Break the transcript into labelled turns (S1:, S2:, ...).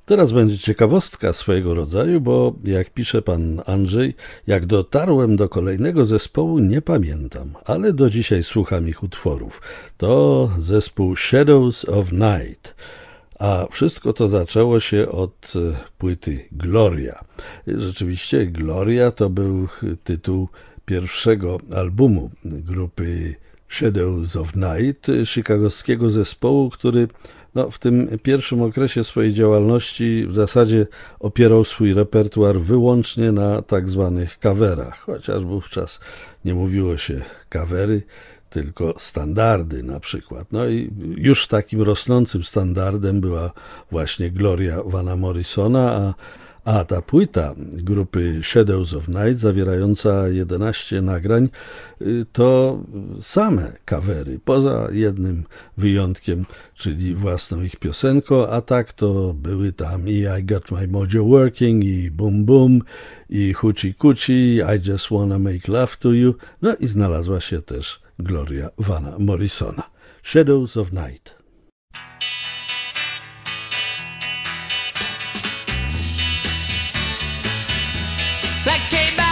S1: Teraz będzie ciekawostka swojego rodzaju, bo jak pisze pan Andrzej, jak dotarłem do kolejnego zespołu, nie pamiętam, ale do dzisiaj słucham ich utworów. To zespół Shadows of Night. A wszystko to zaczęło się od płyty Gloria. Rzeczywiście Gloria to był tytuł pierwszego albumu grupy Shadows of Night, chicagowskiego zespołu, który w tym pierwszym okresie swojej działalności w zasadzie opierał swój repertuar wyłącznie na tak zwanych coverach, chociaż wówczas nie mówiło się covery, tylko standardy na przykład. No i już takim rosnącym standardem była właśnie Gloria Vana Morrisona, a ta płyta grupy Shadows of Night, zawierająca 11 nagrań, to same covery, poza jednym wyjątkiem, czyli własną ich piosenką, a tak to były tam i I Got My Mojo Working, i Boom Boom, i Hoochie Coochie, I Just Wanna Make Love to You, no i znalazła się też Gloria Vana Morrisona. Shadows of Night.
S2: Black tape